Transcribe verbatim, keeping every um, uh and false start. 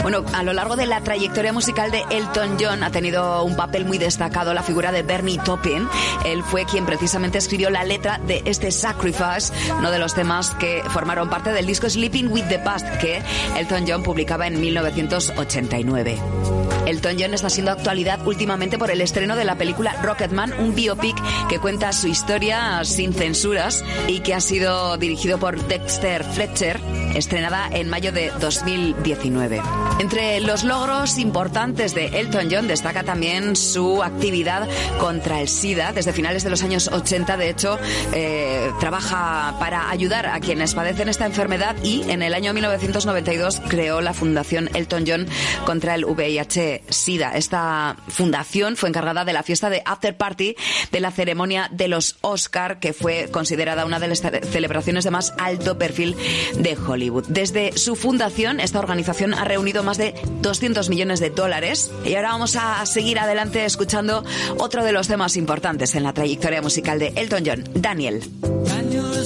Bueno, a lo largo de la trayectoria musical de Elton John ha tenido un papel muy destacado la figura de Bernie Taupin. Él fue quien precisamente escribió la letra de este Sacrifice, uno de los temas que formaron parte del disco Sleeping with the Past, que Elton John publicaba en mil novecientos ochenta y nueve. Elton John está siendo actualidad últimamente por el estreno de la película Rocketman, un biopic que cuenta su historia sin censuras y que ha sido dirigido por Dexter Fletcher, estrenada en mayo de dos mil diecinueve. Entre los logros importantes de Elton John destaca también su actividad contra el SIDA. Desde finales de los años ochenta, de hecho, eh, trabaja para ayudar a quienes padecen esta enfermedad y en el año mil novecientos noventa y dos creó la Fundación Elton John contra el V I H SIDA. Esta fundación fue encargada de la fiesta de After Party de la ceremonia de los Oscar, que fue considerada una de las celebraciones de más alto perfil de Hollywood. Desde su fundación, esta organización ha reunido más de doscientos millones de dólares. Y ahora vamos a seguir adelante escuchando otro de los temas importantes en la trayectoria musical de Elton John, Daniel.